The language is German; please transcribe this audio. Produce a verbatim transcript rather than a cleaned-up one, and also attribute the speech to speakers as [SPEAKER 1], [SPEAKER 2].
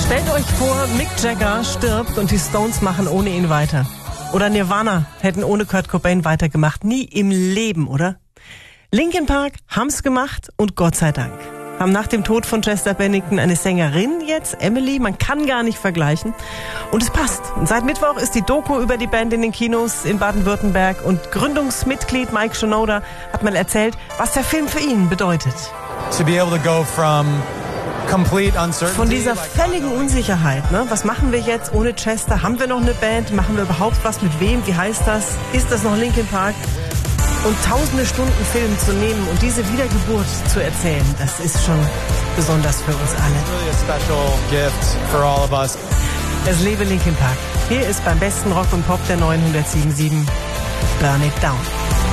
[SPEAKER 1] Stellt euch vor, Mick Jagger stirbt und die Stones machen ohne ihn weiter. Oder Nirvana hätten ohne Kurt Cobain weitergemacht. Nie im Leben, oder? Linkin Park haben's gemacht und Gott sei Dank. Haben nach dem Tod von Chester Bennington eine Sängerin jetzt, Emily, man kann gar nicht vergleichen. Und es passt. Und seit Mittwoch ist die Doku über die Band in den Kinos in Baden-Württemberg und Gründungsmitglied Mike Shinoda hat mal erzählt, was der Film für ihn bedeutet.
[SPEAKER 2] To be able to go from complete uncertainty.
[SPEAKER 1] Von dieser völligen Unsicherheit, ne? Was machen wir jetzt ohne Chester? Haben wir noch eine Band? Machen wir überhaupt was mit wem? Wie heißt das? Ist das noch Linkin Park? Und tausende Stunden Film zu nehmen und diese Wiedergeburt zu erzählen, das ist schon besonders für uns alle.
[SPEAKER 2] Really a special gift for all of us.
[SPEAKER 1] Es lebe Linkin Park. Hier ist beim besten Rock und Pop der neunhundertsieben Komma sieben Burn It Down.